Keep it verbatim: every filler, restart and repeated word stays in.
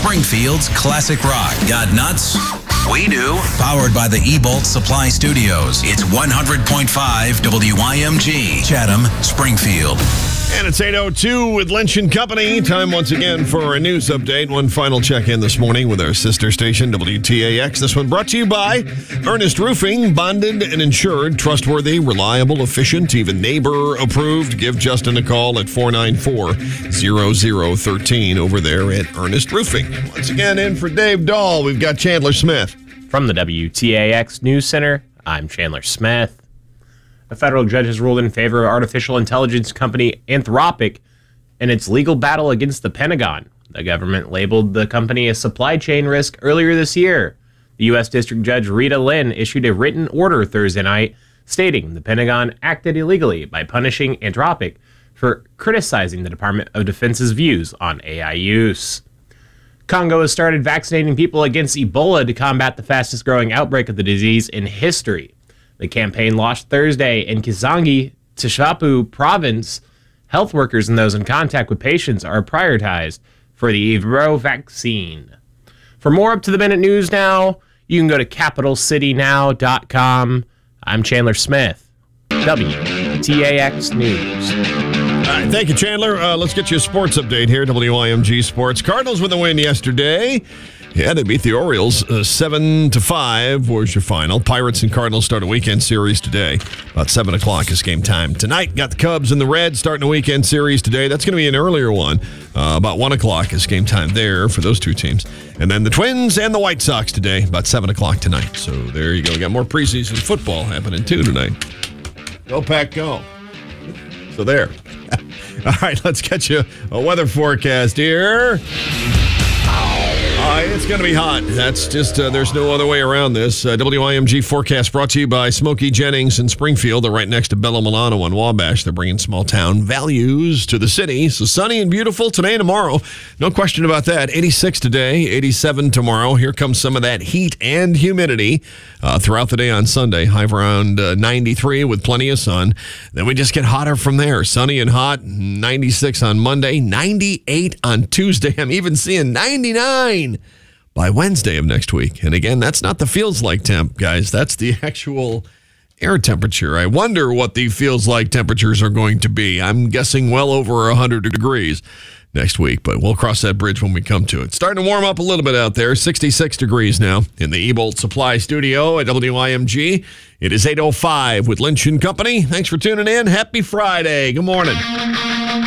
Springfield's classic rock. Got nuts? We do. Powered by the E-Bolt Supply Studios. It's one hundred point five W I M G, Chatham, Springfield. And it's eight oh two with Lynch and Company. Time once again for a news update. One final check-in this morning with our sister station, W T A X. This one brought to you by Ernest Roofing. Bonded and insured, trustworthy, reliable, efficient, even neighbor-approved. Give Justin a call at four nine four, zero zero one three over there at Ernest Roofing. Once again, in for Dave Dahl, we've got Chandler Smith. From the W T A X News Center, I'm Chandler Smith. A federal judge has ruled in favor of artificial intelligence company Anthropic in its legal battle against the Pentagon. The government labeled the company a supply chain risk earlier this year. The U S District Judge Rita Lynn issued a written order Thursday night stating the Pentagon acted illegally by punishing Anthropic for criticizing the Department of Defense's views on A I use. Congo has started vaccinating people against Ebola to combat the fastest growing outbreak of the disease in history. The campaign launched Thursday in Kizangi, Tshapu province. Health workers and those in contact with patients are prioritized for the Evro vaccine. For more up-to-the-minute news now, you can go to capital city now dot com. I'm Chandler Smith, W T A X News. All right, thank you, Chandler. Uh, let's get you a sports update here, W I M G Sports. Cardinals with a win yesterday. Yeah, they beat the Orioles uh, seven to five was your final. Pirates and Cardinals start a weekend series today. About seven o'clock is game time tonight. Got the Cubs and the Reds starting a weekend series today. That's going to be an earlier one. Uh, about one o'clock is game time there for those two teams. And then the Twins and the White Sox today, about seven o'clock tonight. So there you go. We got more preseason football happening too tonight. Go Pack, go. So there. All right, let's get you a weather forecast here. Uh, it's going to be hot. That's just, uh, there's no other way around this. Uh, W I M G forecast brought to you by Smokey Jennings in Springfield. They're right next to Bello Milano in Wabash. They're bringing small town values to the city. So sunny and beautiful today and tomorrow. No question about that. eighty-six today, eighty-seven tomorrow. Here comes some of that heat and humidity uh, throughout the day on Sunday. High around uh, ninety-three with plenty of sun. Then we just get hotter from there. Sunny and hot. ninety-six on Monday, ninety-eight on Tuesday. I'm even seeing ninety-nine by Wednesday of next week. And again, that's not the feels like temp, guys. That's the actual air temperature. I wonder what the feels like temperatures are going to be. I'm guessing well over one hundred degrees next week, but we'll cross that bridge when we come to it. Starting to warm up a little bit out there. sixty-six degrees now in the E-Bolt Supply Studio at W I M G. It is eight oh five with Lynch and Company. Thanks for tuning in. Happy Friday. Good morning.